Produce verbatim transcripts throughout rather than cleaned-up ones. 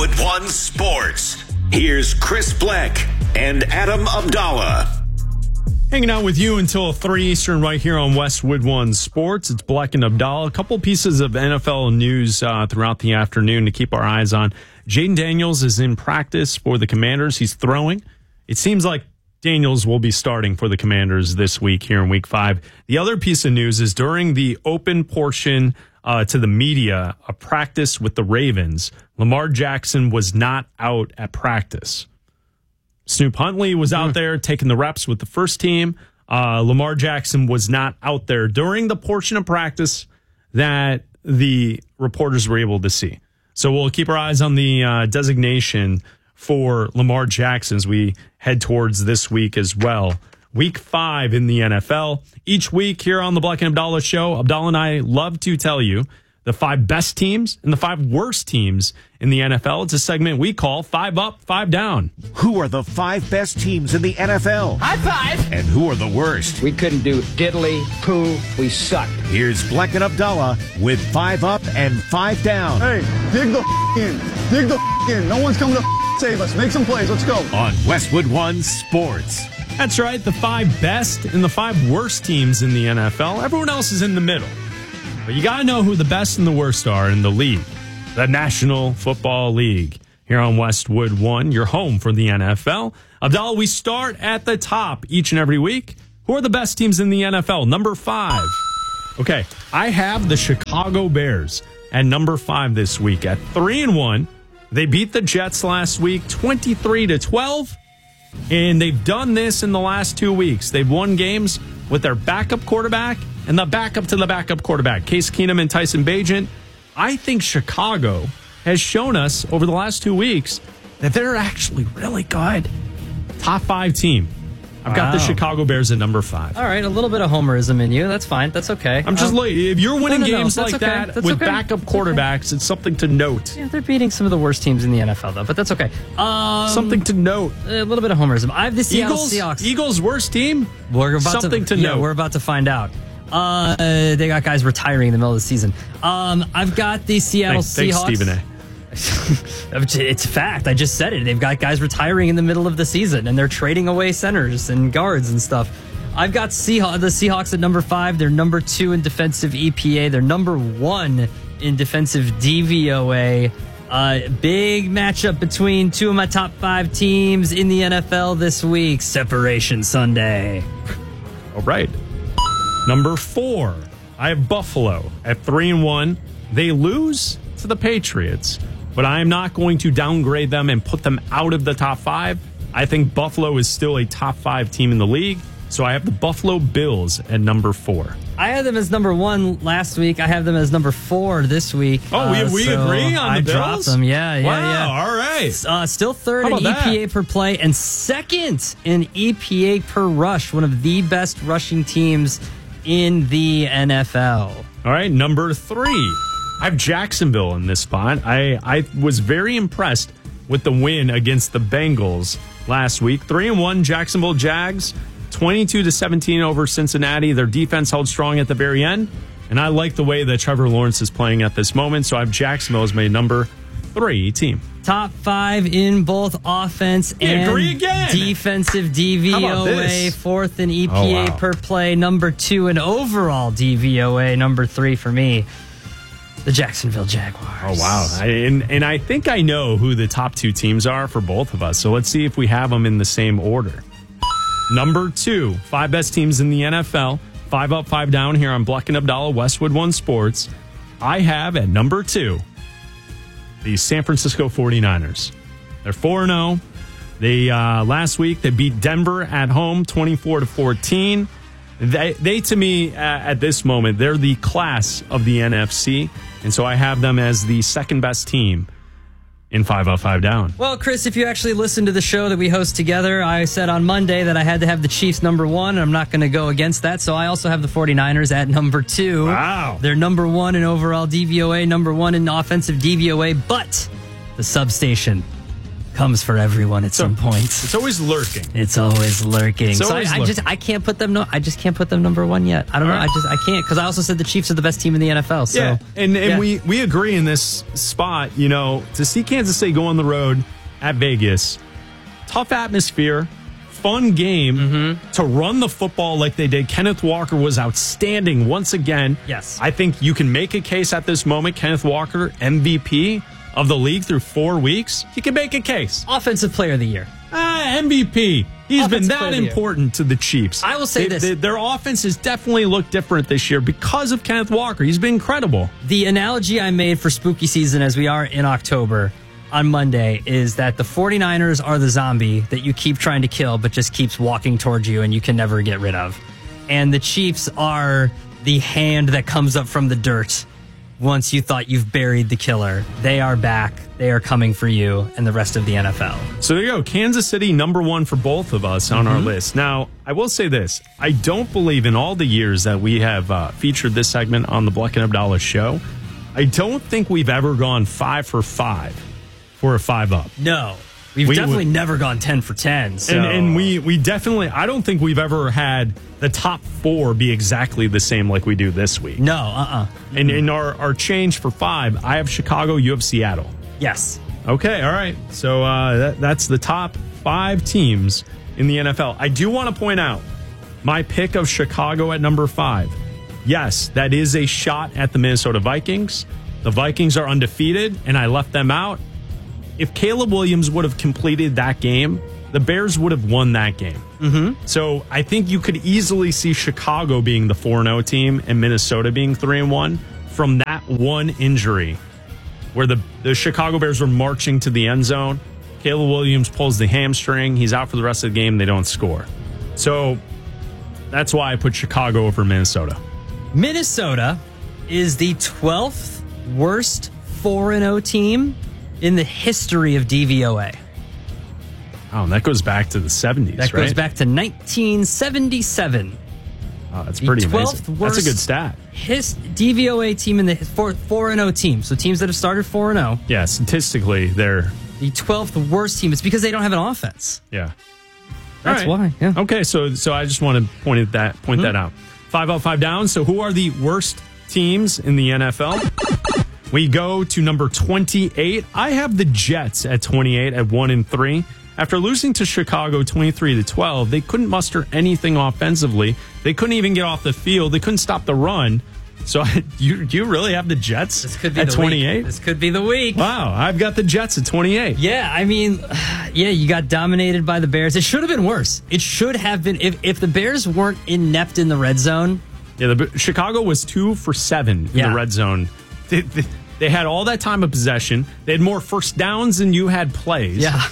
Westwood One Sports. Here's Chris Bleck and Adam Abdallah. Hanging out with you until three Eastern right here on Westwood One Sports. It's Bleck and Abdallah. A couple pieces of N F L news uh, throughout the afternoon to keep our eyes on. Jaden Daniels is in practice for the Commanders. He's throwing. It seems like Daniels will be starting for the Commanders this week here in week five. The other piece of news is during the open portion uh, to the media, a practice with the Ravens, Lamar Jackson was not out at practice. Snoop Huntley was out there taking the reps with the first team. Uh, Lamar Jackson was not out there during the portion of practice that the reporters were able to see. So we'll keep our eyes on the uh, designation for Lamar Jackson as we head towards this week as well. Week five in the N F L. Each week here on the Bleck and Abdallah Show, Abdallah and I love to tell you the five best teams and the five worst teams in the N F L. It's a segment we call Five Up, Five Down. Who are the five best teams in the N F L? High five! And who are the worst? We couldn't do diddly, poo, we suck. Here's Bleck and Abdallah with Five Up and Five Down. Hey, dig the f- in. Dig the f- in. No one's coming to f- save us. Make some plays. Let's go. On Westwood One Sports. That's right, the five best and the five worst teams in the N F L. Everyone else is in the middle. But you got to know who the best and the worst are in the league. The National Football League. Here on Westwood One, your home for the N F L. Abdallah, we start at the top each and every week. Who are the best teams in the N F L? Number five. Okay, I have the Chicago Bears at number five this week at three and one. They beat the Jets last week, twenty-three to twelve. And they've done this in the last two weeks. They've won games with their backup quarterback and the backup to the backup quarterback, Case Keenum and Tyson Bagent. I think Chicago has shown us over the last two weeks that they're actually really good. Top five team. I've wow. got the Chicago Bears at number five. All right, a little bit of homerism in you. That's fine. That's okay. I'm just um, like, if you're winning no, no, games no. like okay. that that's with okay. backup that's quarterbacks, okay. it's something to note. Yeah, they're beating some of the worst teams in the N F L, though, but that's okay. Um, something to note. A little bit of homerism. I have the Seattle Eagles, Seahawks. Eagles' worst team? We're about something to, to, to yeah, note. We're about to find out. Uh, they got guys retiring in the middle of the season. Um, I've got the Seattle thanks, Seahawks. Thanks, Stephen A. It's a fact. I just said it. They've got guys retiring in the middle of the season, and they're trading away centers and guards and stuff. I've got Seahaw- the Seahawks at number five. They're number two in defensive E P A. They're number one in defensive D V O A. Uh, big matchup between two of my top five teams in the N F L this week. Separation Sunday. All right. Number four, I have Buffalo at three and one. They lose to the Patriots, but I am not going to downgrade them and put them out of the top five. I think Buffalo is still a top five team in the league. So I have the Buffalo Bills at number four. I had them as number one last week. I have them as number four this week. Oh, we, uh, we so agree on the I Bills? I dropped them. Yeah, yeah, wow, yeah. All right. Uh, still third in E P A that? per play and second in E P A per rush. One of the best rushing teams in the N F L. All right, number three. I have Jacksonville in this spot. I, I was very impressed with the win against the Bengals last week. Three and one, Jacksonville Jags. twenty-two to seventeen over Cincinnati. Their defense held strong at the very end. And I like the way that Trevor Lawrence is playing at this moment. So I have Jacksonville as my number three team. Top five in both offense we and agree again. defensive D V O A. Fourth in E P A oh, wow. per play. Number two in overall D V O A. Number three for me, the Jacksonville Jaguars. Oh, wow. I, and, and I think I know who the top two teams are for both of us. So let's see if we have them in the same order. Number two, five best teams in the N F L. Five up, five down here on Bleck and Abdallah, Westwood One Sports. I have at number two, the San Francisco forty-niners. They're four and oh. They, uh, last week, they beat Denver at home, twenty-four to fourteen. They, they to me, uh, at this moment, they're the class of the N F C. And so I have them as the second best team in five up, five down. Well, Chris, if you actually listen to the show that we host together, I said on Monday that I had to have the Chiefs number one, and I'm not going to go against that. So I also have the forty-niners at number two. Wow. They're number one in overall D V O A, number one in offensive D V O A, but the substation comes for everyone at some point. It's always lurking. It's always lurking. It's so always I, I lurking. just I can't put them no I just can't put them number one yet. I don't know. All right. I just I can't because I also said the Chiefs are the best team in the N F L. So Yeah, and, and yeah. we, we agree in this spot, you know, to see Kansas State go on the road at Vegas, tough atmosphere, fun game, Mm-hmm. to run the football like they did. Kenneth Walker was outstanding once again. Yes. I think you can make a case at this moment, Kenneth Walker, M V P of the league through four weeks. You can make a case. Offensive Player of the Year. Ah, M V P. He's been Offensive Player that of the Year. important to the Chiefs. I will say They- this. they- their offense has definitely looked different this year because of Kenneth Walker. He's been incredible. The analogy I made for spooky season as we are in October on Monday is that the 49ers are the zombie that you keep trying to kill but just keeps walking towards you and you can never get rid of. And the Chiefs are the hand that comes up from the dirt once you thought you've buried the killer. They are back. They are coming for you and the rest of the N F L. So there you go. Kansas City, number one for both of us on our list. Now, I will say this. I don't believe in all the years that we have uh, featured this segment on the Bleck and Abdallah show, I don't think we've ever gone five for five for a five up. No. We've We definitely would- never gone ten for ten. So. And, and we, we definitely, I don't think we've ever had the top four be exactly the same like we do this week. No, uh-uh. And in our, our change for five, I have Chicago, you have Seattle. Yes. Okay, all right. So uh, that, that's the top five teams in the N F L. I do want to point out my pick of Chicago at number five. Yes, that is a shot at the Minnesota Vikings. The Vikings are undefeated, and I left them out. If Caleb Williams would have completed that game, the Bears would have won that game. Mm-hmm. So I think you could easily see Chicago being the four and oh team and Minnesota being three and one from that one injury where the, the Chicago Bears were marching to the end zone. Caleb Williams pulls the hamstring. He's out for the rest of the game. They don't score. So that's why I put Chicago over Minnesota. Minnesota is the twelfth worst four and oh team in the history of D V O A. Oh, and that goes back to the seventies, That right? goes back to nineteen seventy-seven. Oh, that's The pretty twelfth amazing. worst That's a good stat. His D V O A team in the four, four and oh team. So teams that have started four and oh. Yeah, statistically, they're The twelfth worst team. It's because they don't have an offense. yeah. That's All right. why. Yeah. Okay, so so I just want to point at that point that out. Five up, five down. So who are the worst teams in the N F L? We go to number twenty-eight. I have the Jets at twenty-eight at one and three. After losing to Chicago twenty-three to twelve, they couldn't muster anything offensively. They couldn't even get off the field. They couldn't stop the run. So you you really have the Jets This could be at the twenty-eight? week. This could be the week. Wow, I've got the Jets at twenty-eight. Yeah, I mean, yeah, you got dominated by the Bears. It should have been worse. It should have been if if the Bears weren't inept in the red zone. Yeah, the Chicago was two for seven in Yeah. the red zone. They, they, they had all that time of possession. They had more first downs than you had plays. Yeah.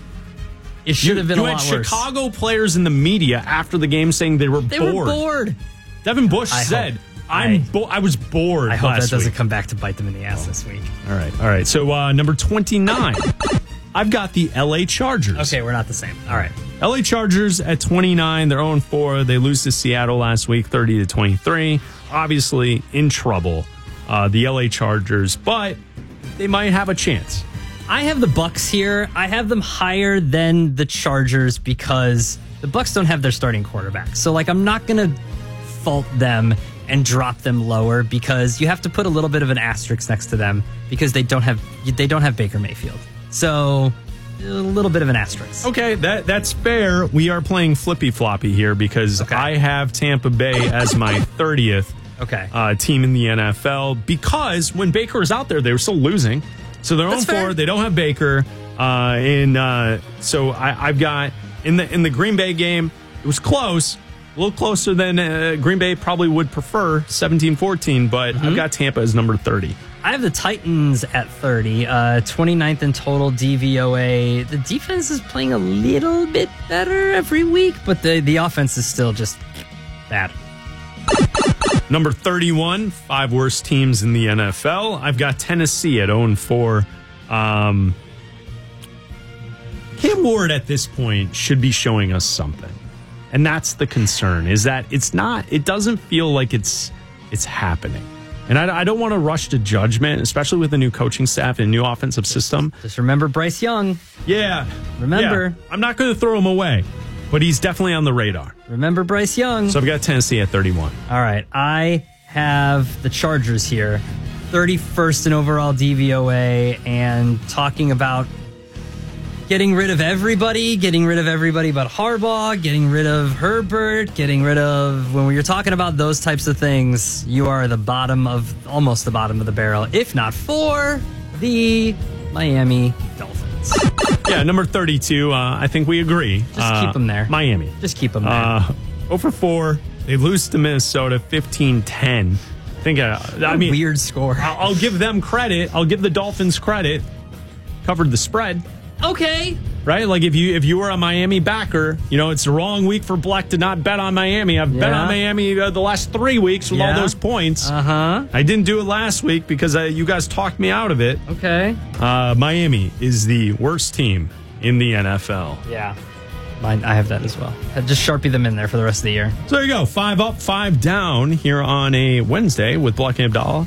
It should You, have been you a had lot worse. Chicago players in the media after the game saying they were They bored. were bored. Devin Bush I said, hope- "I'm I- bo- I was bored." I hope last that doesn't week. come back to bite them in the ass this week. All right, all right. So uh, number twenty-nine, I've got the L A Chargers. Okay, we're not the same. All right. L A Chargers at twenty-nine. They're oh and four. They lose to Seattle last week, thirty to twenty-three. Obviously in trouble, uh, the L A Chargers, but they might have a chance. I have the Bucks here. I have them higher than the Chargers because the Bucks don't have their starting quarterback. So like I'm not going to fault them and drop them lower because you have to put a little bit of an asterisk next to them because they don't have they don't have Baker Mayfield. So a little bit of an asterisk. Okay, that that's fair. We are playing flippy floppy here because Okay. I have Tampa Bay as my thirtieth Okay. uh, team in the N F L because when Baker was out there, they were still losing. So they're oh and That's fair. four. They don't have Baker. Uh, and uh, so I, I've got in the in the Green Bay game, it was close. A little closer than uh, Green Bay probably would prefer, seventeen fourteen, but Mm-hmm. I've got Tampa as number thirty. I have the Titans at thirty, uh, twenty-ninth in total D V O A. The defense is playing a little bit better every week, but the, the offense is still just bad. Number thirty-one, five worst teams in the N F L. I've got Tennessee at oh and four. Um, Cam Ward at this point should be showing us something. And that's the concern, is that it's not, it doesn't feel like it's it's happening. And I, I don't want to rush to judgment, especially with a new coaching staff and a new offensive system. Just remember Bryce Young. Yeah. Remember. Yeah. I'm not going to throw him away, but he's definitely on the radar. Remember Bryce Young. So I've got Tennessee at thirty-one. All right. I have the Chargers here, thirty-first in overall D V O A, and talking about getting rid of everybody, getting rid of everybody but Harbaugh, getting rid of Herbert, getting rid of, when you're talking about those types of things, you are the bottom of, almost the bottom of the barrel, if not for the Miami Dolphins. Yeah, number thirty-two, uh, I think we agree. Just uh, keep them there. Miami. Just keep them there. Uh, oh for four, they lose to Minnesota fifteen ten. I think, uh, I mean, weird score. I'll, I'll give them credit. I'll give the Dolphins credit. Covered the spread. Okay. Right? Like if you if you were a Miami backer, you know, it's the wrong week for Bleck to not bet on Miami. I've Yeah. bet on Miami uh, the last three weeks with Yeah. all those points. Uh-huh. I didn't do it last week because uh, you guys talked me out of it. Okay. Uh, Miami is the worst team in the N F L. Yeah. Mine, I have that as well. Just Sharpie them in there for the rest of the year. So there you go. Five up, five down here on a Wednesday with Bleck and Abdallah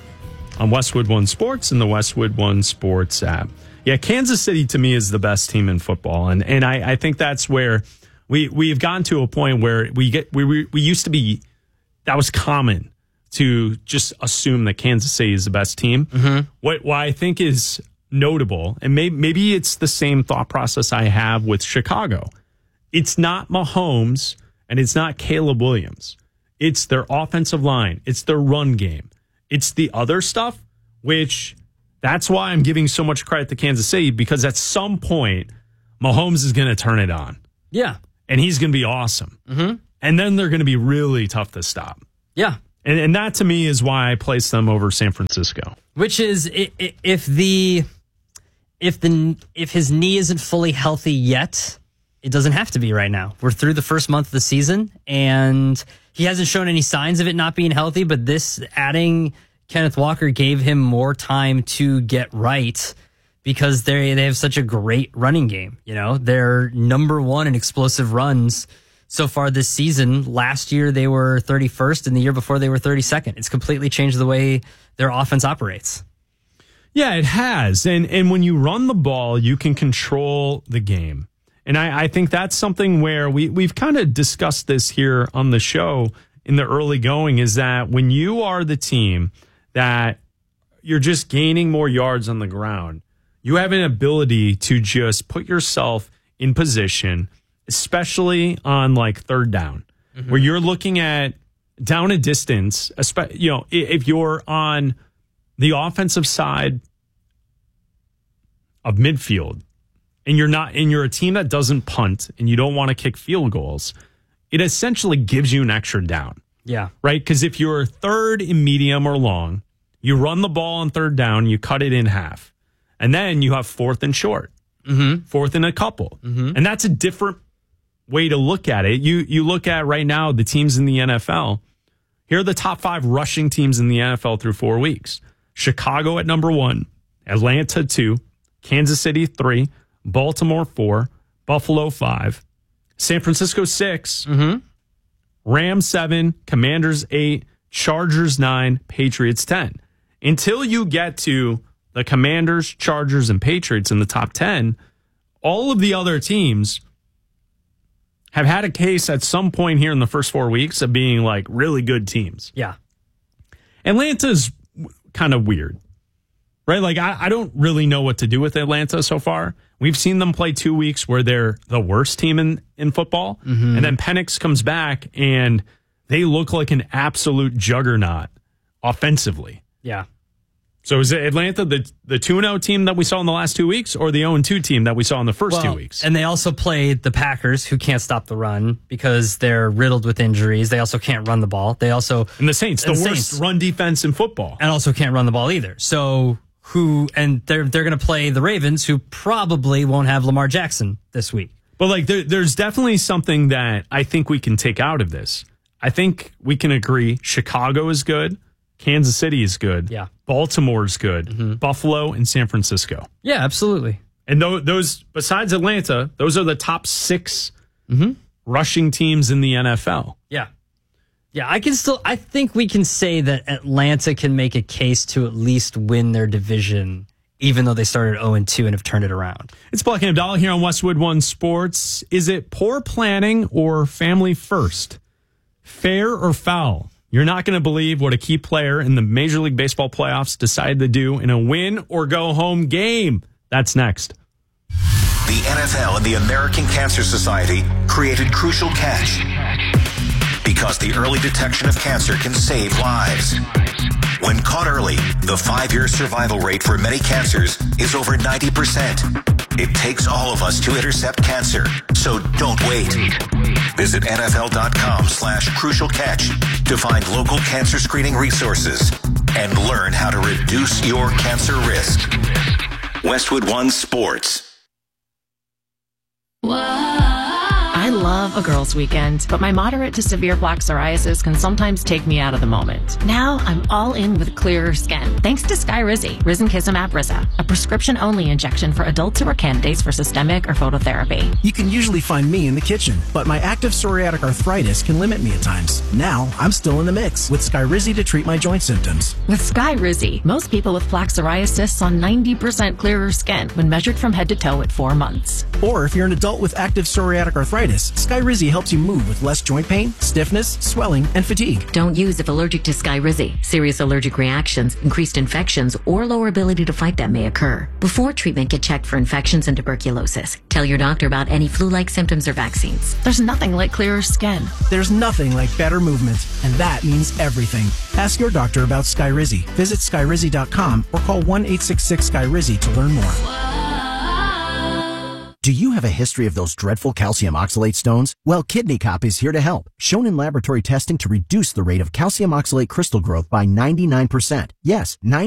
on Westwood One Sports and the Westwood One Sports app. Yeah, Kansas City to me is the best team in football, and and I, I think that's where we we've gotten to a point where we get we, we we used to be, that was common to just assume that Kansas City is the best team. Mm-hmm. What what I think is notable, and maybe maybe it's the same thought process I have with Chicago. It's not Mahomes and it's not Caleb Williams. It's their offensive line. It's their run game. It's the other stuff, which. That's why I'm giving so much credit to Kansas City, because at some point, Mahomes is going to turn it on. Yeah. And he's going to be awesome. Mm-hmm. And then they're going to be really tough to stop. Yeah. And, and that, to me, is why I place them over San Francisco. Which is, if the if the if his knee isn't fully healthy yet, it doesn't have to be right now. We're through the first month of the season, and he hasn't shown any signs of it not being healthy, but this adding Kenneth Walker gave him more time to get right because they they have such a great running game. You know, they're number one in explosive runs so far this season. Last year they were thirty-first, and the year before they were thirty-second. It's completely changed the way their offense operates. Yeah, it has. And and when you run the ball, you can control the game. And I, I think that's something where we, we've kind of discussed this here on the show in the early going, is that when you are the team that you're just gaining more yards on the ground, you have an ability to just put yourself in position, especially on like third down, mm-hmm. where you're looking at down a distance, you know, if you're on the offensive side of midfield and you're not, and you're a team that doesn't punt and you don't want to kick field goals, it essentially gives you an extra down. Yeah. Right? Because if you're third in medium or long, you run the ball on third down, you cut it in half. And then you have fourth and short, mm-hmm. fourth and a couple. Mm-hmm. And that's a different way to look at it. You you look at right now the teams in the N F L. Here are the top five rushing teams in the N F L through four weeks. Chicago at number one, Atlanta two, Kansas City three, Baltimore four, Buffalo five, San Francisco six, mm-hmm. Rams seven, Commanders eight, Chargers nine, Patriots ten. Until you get to the Commanders, Chargers, and Patriots in the top ten, all of the other teams have had a case at some point here in the first four weeks of being like really good teams. Yeah. Atlanta's kind of weird, right? Like, I, I don't really know what to do with Atlanta so far. We've seen them play two weeks where they're the worst team in, in football. Mm-hmm. And then Penix comes back and they look like an absolute juggernaut offensively. Yeah. So is it Atlanta the the two and oh team that we saw in the last two weeks, or the oh and two team that we saw in the first well, two weeks? And they also played the Packers, who can't stop the run because they're riddled with injuries. They also can't run the ball. They also and the Saints, the and worst Saints, run defense in football, and also can't run the ball either. So who and they're they're going to play the Ravens, who probably won't have Lamar Jackson this week. But like, there, there's definitely something that I think we can take out of this. I think we can agree Chicago is good. Kansas City is good. Yeah. Baltimore is good. Mm-hmm. Buffalo and San Francisco. Yeah, absolutely. And th- those, besides Atlanta, those are the top six mm-hmm. rushing teams in the N F L. Yeah. Yeah, I can still, I think we can say that Atlanta can make a case to at least win their division, even though they started oh and two and have turned it around. It's Black and Abdallah here on Westwood One Sports. Is it poor planning or family first? Fair or foul? You're not going to believe what a key player in the Major League Baseball playoffs decided to do in a win or go home game. That's next. The N F L and the American Cancer Society created Crucial Catch because the early detection of cancer can save lives. When caught early, the five-year survival rate for many cancers is over ninety percent. It takes all of us to intercept cancer, so don't wait. Visit N F L dot com slash crucial catch to find local cancer screening resources and learn how to reduce your cancer risk. Westwood One Sports. I love a girls' weekend, but my moderate to severe plaque psoriasis can sometimes take me out of the moment. Now I'm all in with clearer skin, thanks to Skyrizi, Risankizumab Risa, a prescription-only injection for adults who are candidates for systemic or phototherapy. You can usually find me in the kitchen, but my active psoriatic arthritis can limit me at times. Now I'm still in the mix with Skyrizi to treat my joint symptoms. With Skyrizi, most people with plaque psoriasis saw ninety percent clearer skin when measured from head to toe at four months. Or if you're an adult with active psoriatic arthritis, Skyrizi helps you move with less joint pain, stiffness, swelling, and fatigue. Don't use if allergic to Skyrizi. Serious allergic reactions, increased infections, or lower ability to fight them may occur. Before treatment, get checked for infections and tuberculosis. Tell your doctor about any flu-like symptoms or vaccines. There's nothing like clearer skin. There's nothing like better movement, and that means everything. Ask your doctor about Skyrizi. Visit Skyrizi dot com or call one eight six six Skyrizi to learn more. Do you have a history of those dreadful calcium oxalate stones? Well, Kidney Cop is here to help. Shown in laboratory testing to reduce the rate of calcium oxalate crystal growth by ninety-nine percent. Yes, ninety